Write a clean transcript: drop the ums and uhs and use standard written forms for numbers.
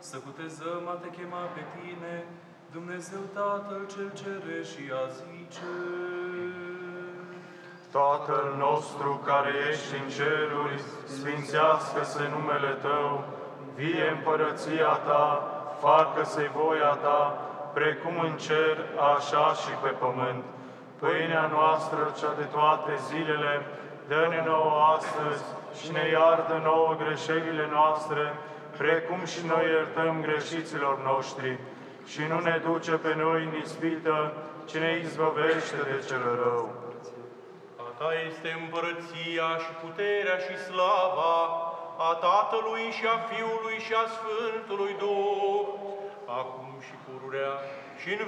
să cutezăm a te chema pe tine, Dumnezeu Tatăl cel Ceresc, și a zice: Tatăl nostru care ești în ceruri, sfințească-se numele Tău, vie împărăția Ta, facă-se voia Ta, precum în cer, așa și pe pământ. Pâinea noastră, cea de toate zilele, dă-ne nouă astăzi și ne iartă nouă greșelile noastre, precum și noi iertăm greșiților noștri. Și nu ne duce pe noi în ispită, ci ne izbăvește de cel rău. A Ta este împărăția și puterea și slava a Tatălui și a Fiului și a Sfântului Duh, acum și pururea și în